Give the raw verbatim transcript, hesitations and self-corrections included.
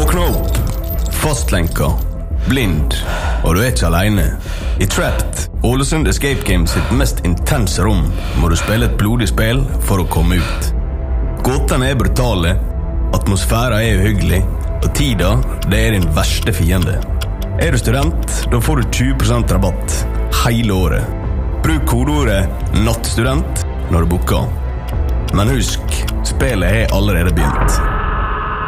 Våkne opp, fastlenka, blind, og du er ikke alene. I Trapped, Ålesund Escape Games sitt mest intense rom, må du spille et blodig spill for å komme ut. Gåtene er brutale, atmosfæren er uhyggelig, og tida, det er din verste fiende. Er du student, da får du tjue prosent rabatt hele året. Bruk kodeordet nattstudent når du booker. Men husk, spillet er allerede begynt.